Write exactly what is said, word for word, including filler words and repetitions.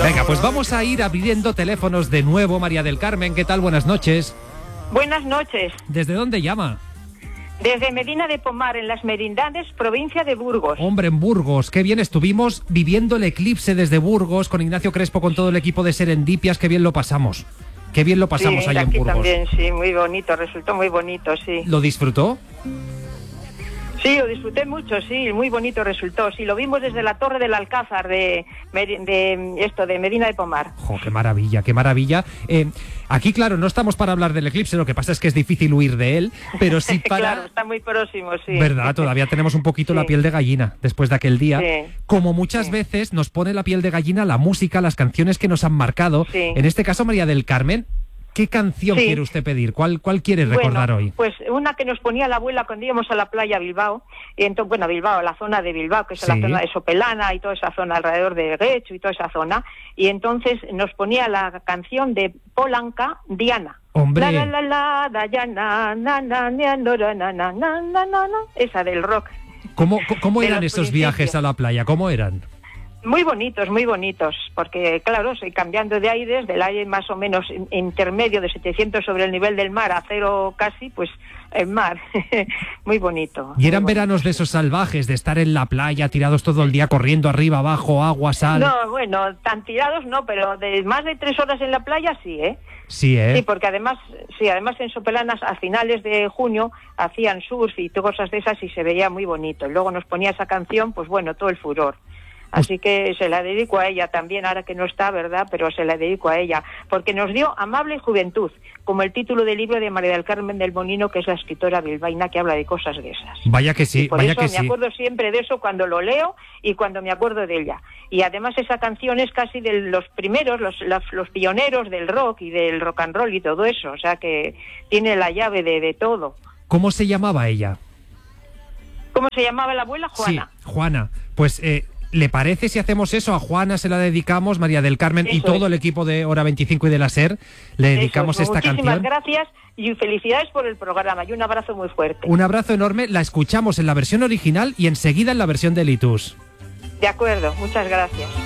Venga, pues vamos a ir abriendo teléfonos de nuevo. María del Carmen, ¿qué tal? Buenas noches. Buenas noches. ¿Desde dónde llama? Desde Medina de Pomar, en las Merindades, provincia de Burgos. Hombre, en Burgos, qué bien estuvimos viviendo el eclipse desde Burgos, con Ignacio Crespo, con todo el equipo de Serendipias, qué bien lo pasamos. Qué bien lo pasamos sí, ahí en aquí Burgos. También, sí, muy bonito, resultó muy bonito, sí. ¿Lo disfrutó? Sí, lo disfruté mucho, sí, muy bonito resultó. Sí, lo vimos desde la Torre del Alcázar de, de esto, de Medina de Pomar. ¡Jo, qué maravilla, qué maravilla! Eh, aquí, claro, no estamos para hablar del eclipse, lo que pasa es que es difícil huir de él, pero sí para... Claro, está muy próximo, sí. ¿Verdad? Todavía tenemos un poquito sí. la piel de gallina después de aquel día. Sí. Como muchas sí. veces nos pone la piel de gallina la música, las canciones que nos han marcado. Sí. En este caso, María del Carmen, ¿qué canción sí. quiere usted pedir? ¿Cuál, cuál quiere recordar bueno, hoy? Pues una que nos ponía la abuela cuando íbamos a la playa Bilbao, y entonces, bueno, Bilbao, la zona de Bilbao, que es sí. la zona de Sopelana y toda esa zona alrededor de Guecho y toda esa zona, y entonces nos ponía la canción de Polanca, Diana. ¡Hombre! La, la, la, la, Diana, na, na, na, na, na, na, na, na, na, na, esa del rock. ¿Cómo, cómo eran esos principios. viajes a la playa? ¿Cómo eran? Muy bonitos, muy bonitos, porque claro, soy cambiando de aires, del aire más o menos intermedio de setecientos sobre el nivel del mar a cero casi, pues el mar, muy bonito. ¿Y eran muy veranos bonito. de esos salvajes, de estar en la playa, tirados todo el día, corriendo arriba, abajo, agua, sal? No, bueno, tan tirados no, pero de más de tres horas en la playa sí, ¿eh? Sí, ¿eh? Sí, porque además, sí, además en Sopelanas a finales de junio hacían surf y cosas de esas y se veía muy bonito. Y luego nos ponía esa canción, pues bueno, todo el furor. Así que se la dedico a ella también, ahora que no está, ¿verdad? Pero se la dedico a ella, porque nos dio Amable Juventud, como el título del libro de María del Carmen del Molino, que es la escritora bilbaína que habla de cosas de esas. Vaya que sí, y por vaya eso que me sí. acuerdo siempre de eso cuando lo leo y cuando me acuerdo de ella. Y además esa canción es casi de los primeros, los, los, los pioneros del rock y del rock and roll y todo eso, o sea que tiene la llave de, de todo. ¿Cómo se llamaba ella? ¿Cómo se llamaba la abuela? Juana. Sí, Juana. Pues... Eh... ¿Le parece si hacemos eso? A Juana se la dedicamos, María del Carmen eso y todo es. el equipo de Hora veinticinco y de la SER, le dedicamos eso es. esta Muchísimas canción. Muchísimas gracias y felicidades por el programa y un abrazo muy fuerte. Un abrazo enorme, la escuchamos en la versión original y enseguida en la versión de Litus. De acuerdo, muchas gracias.